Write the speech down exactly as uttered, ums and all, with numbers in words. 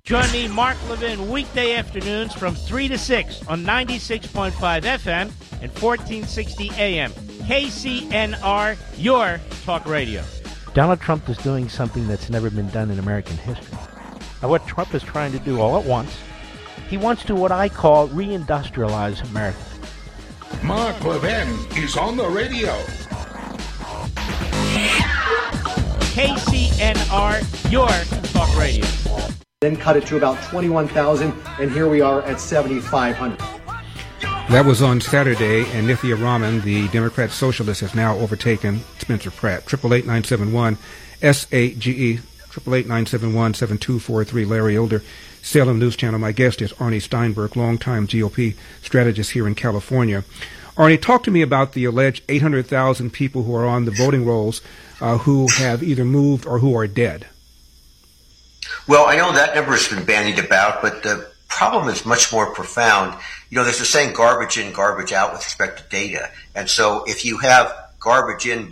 Join me, Mark Levin, weekday afternoons from three to six on ninety-six point five F M and fourteen sixty A M. K C N R, your talk radio. Donald Trump is doing something that's never been done in American history. Now, what Trump is trying to do all at once, he wants to what I call reindustrialize America. Mark Levin is on the radio. K C N R, your talk radio. Then cut it to about twenty-one thousand, and here we are at seventy-five hundred. That was on Saturday, and Nithya Raman, the Democrat Socialist, has now overtaken Spencer Pratt. Triple eight nine seven one S A G E, triple eight nine seven one seven two four three. Larry Elder, Salem News Channel. My guest is Arnie Steinberg, longtime G O P strategist here in California. Arnie, talk to me about the alleged eight hundred thousand people who are on the voting rolls uh, who have either moved or who are dead. Well, I know that number has been bandied about, but the problem is much more profound. You know, there's a saying garbage in, garbage out with respect to data. And so if you have garbage in